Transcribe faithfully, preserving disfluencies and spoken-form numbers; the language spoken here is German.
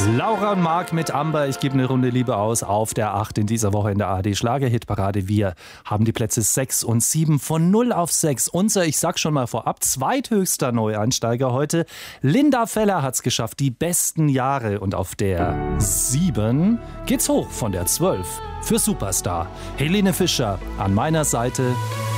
Laura und Marc mit Amber, ich gebe eine Runde Liebe aus auf der acht in dieser Woche in der A R D Schlager-Hitparade. Wir haben die Plätze sechs und sieben von null auf sechs. Unser, ich sag schon mal vorab, zweithöchster Neueinsteiger heute. Linda Feller hat's geschafft, die besten Jahre. Und auf der sieben geht's hoch von der zwölf für Superstar. Helene Fischer an meiner Seite.